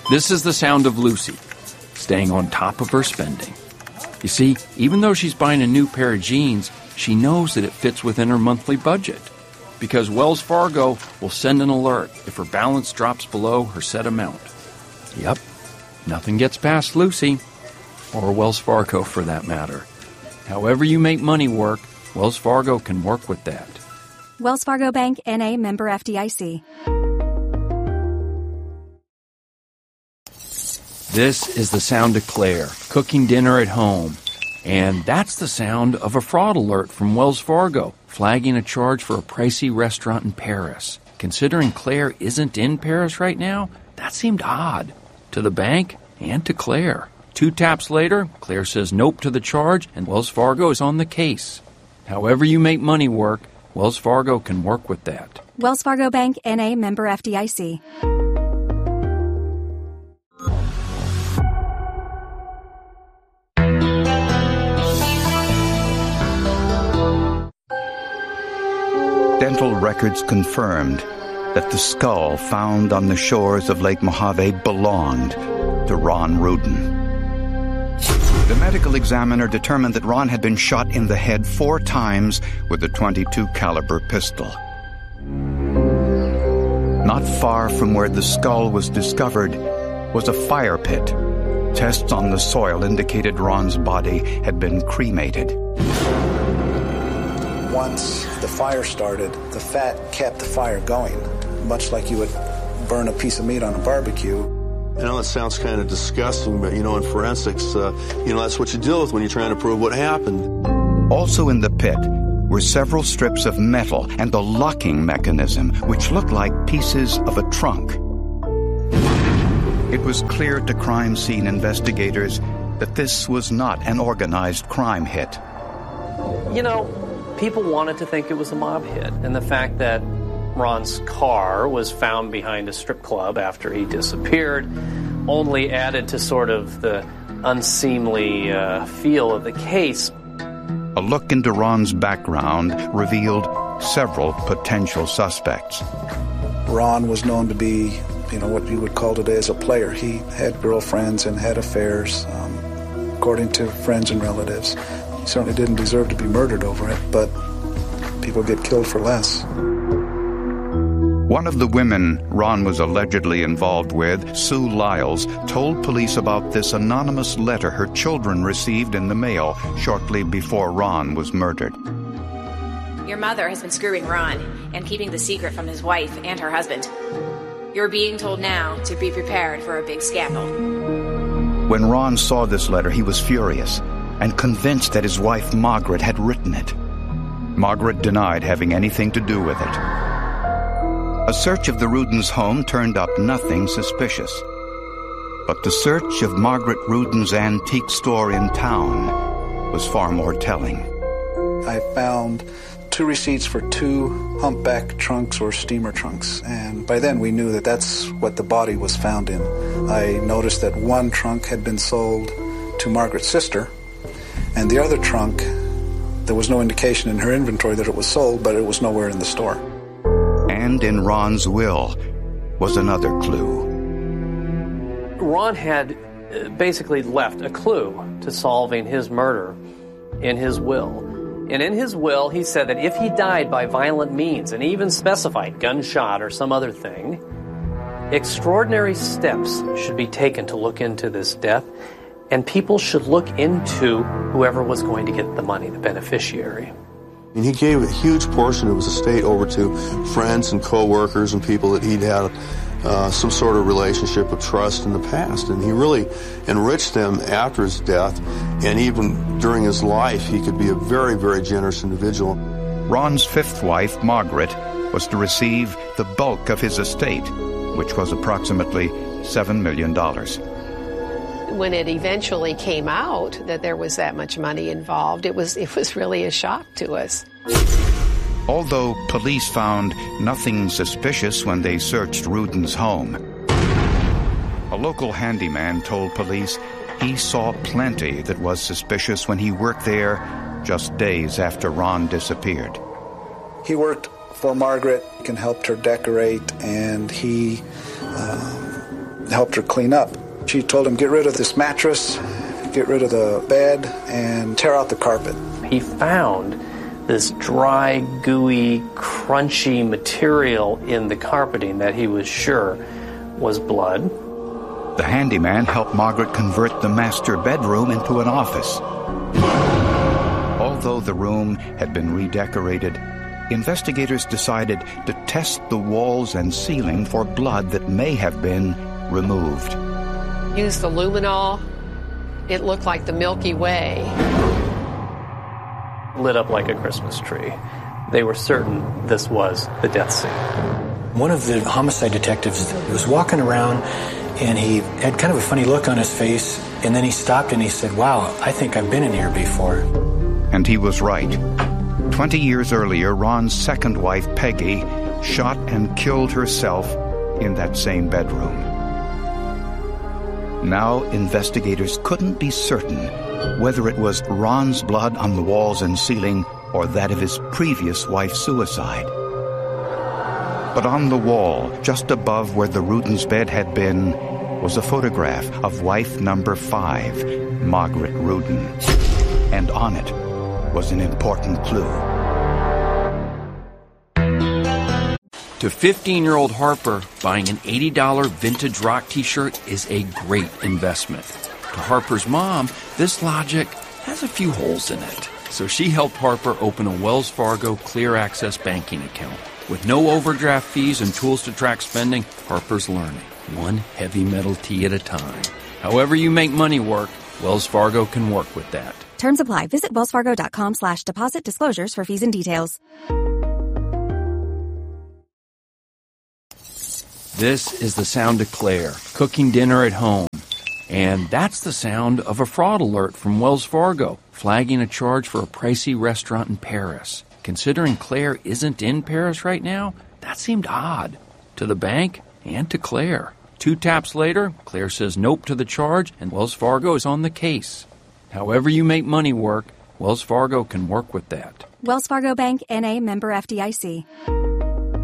This is the sound of Lucy, staying on top of her spending. You see, even though she's buying a new pair of jeans, she knows that it fits within her monthly budget, because Wells Fargo will send an alert if her balance drops below her set amount. Yep, nothing gets past Lucy, or Wells Fargo for that matter. However you make money work, Wells Fargo can work with that. Wells Fargo Bank, N.A., member FDIC. This is the sound of Claire cooking dinner at home. And that's the sound of a fraud alert from Wells Fargo, flagging a charge for a pricey restaurant in Paris. Considering Claire isn't in Paris right now, that seemed odd to the bank and to Claire. 2 taps later, Claire says nope to the charge, and Wells Fargo is on the case. However you make money work, Wells Fargo can work with that. Wells Fargo Bank, N.A., member FDIC. Dental records confirmed that the skull found on the shores of Lake Mojave belonged to Ron Rudin. The medical examiner determined that Ron had been shot in the head 4 times with a .22 caliber pistol. Not far from where the skull was discovered was a fire pit. Tests on the soil indicated Ron's body had been cremated. Once the fire started, the fat kept the fire going, much like you would burn a piece of meat on a barbecue. I know that sounds kind of disgusting, but, in forensics, that's what you deal with when you're trying to prove what happened. Also in the pit were several strips of metal and a locking mechanism, which looked like pieces of a trunk. It was clear to crime scene investigators that this was not an organized crime hit. People wanted to think it was a mob hit, and the fact that Ron's car was found behind a strip club after he disappeared only added to sort of the unseemly feel of the case. A look into Ron's background revealed several potential suspects. Ron was known to be, what you would call today as a player. He had girlfriends and had affairs, according to friends and relatives. He certainly didn't deserve to be murdered over it, but people get killed for less. One of the women Ron was allegedly involved with, Sue Lyles, told police about this anonymous letter her children received in the mail shortly before Ron was murdered. Your mother has been screwing Ron and keeping the secret from his wife and her husband. You're being told now to be prepared for a big scandal. When Ron saw this letter, he was furious and convinced that his wife Margaret had written it. Margaret denied having anything to do with it. A search of the Rudins' home turned up nothing suspicious. But the search of Margaret Rudin's antique store in town was far more telling. I found 2 receipts for 2 humpback trunks or steamer trunks, and by then we knew that that's what the body was found in. I noticed that one trunk had been sold to Margaret's sister, and the other trunk, there was no indication in her inventory that it was sold, but it was nowhere in the store. And in Ron's will was another clue. Ron had basically left a clue to solving his murder in his will. And in his will, he said that if he died by violent means, and even specified gunshot or some other thing, extraordinary steps should be taken to look into this death, and people should look into whoever was going to get the money, the beneficiary. And he gave a huge portion of his estate over to friends and co-workers and people that he'd had some sort of relationship of trust in the past. And he really enriched them after his death, and even during his life, he could be a very, very generous individual. Ron's 5th wife, Margaret, was to receive the bulk of his estate, which was approximately $7 million. When it eventually came out that there was that much money involved, it was really a shock to us. Although police found nothing suspicious when they searched Rudin's home, a local handyman told police he saw plenty that was suspicious when he worked there just days after Ron disappeared. He worked for Margaret and helped her decorate, and he helped her clean up. She told him, get rid of this mattress, get rid of the bed, and tear out the carpet. He found this dry, gooey, crunchy material in the carpeting that he was sure was blood. The handyman helped Margaret convert the master bedroom into an office. Although the room had been redecorated, investigators decided to test the walls and ceiling for blood that may have been removed. Used the luminol. It looked like the Milky Way. Lit up like a Christmas tree. They were certain this was the death scene. One of the homicide detectives was walking around, and he had kind of a funny look on his face, and then he stopped and he said, wow, I think I've been in here before. And he was right. 20 years earlier, Ron's second wife, Peggy, shot and killed herself in that same bedroom. Now, investigators couldn't be certain whether it was Ron's blood on the walls and ceiling or that of his previous wife's suicide. But on the wall, just above where the Rudins' bed had been, was a photograph of wife number 5, Margaret Rudin. And on it was an important clue. To 15-year-old Harper, buying an $80 vintage rock t-shirt is a great investment. To Harper's mom, this logic has a few holes in it. So she helped Harper open a Wells Fargo Clear Access banking account. With no overdraft fees and tools to track spending, Harper's learning, one heavy metal tea at a time. However you make money work, Wells Fargo can work with that. Terms apply. Visit wellsfargo.com/deposit disclosures for fees and details. This is the sound of Claire, cooking dinner at home. And that's the sound of a fraud alert from Wells Fargo, flagging a charge for a pricey restaurant in Paris. Considering Claire isn't in Paris right now, that seemed odd. To the bank and to Claire. 2 taps later, Claire says nope to the charge, and Wells Fargo is on the case. However you make money work, Wells Fargo can work with that. Wells Fargo Bank, N.A., member FDIC.